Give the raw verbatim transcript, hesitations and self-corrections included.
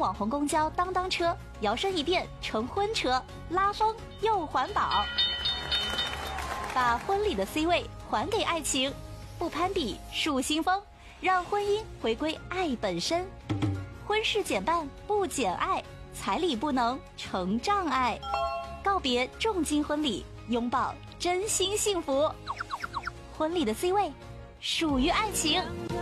网红公交当当车，摇身一变成婚车，拉风又环保。把婚礼的 C 位还给爱情，不攀比树新风，让婚姻回归爱本身。婚事减半不减爱，彩礼不能成障碍。告别重金婚礼，拥抱真心幸福。婚礼的 C 位属于爱情。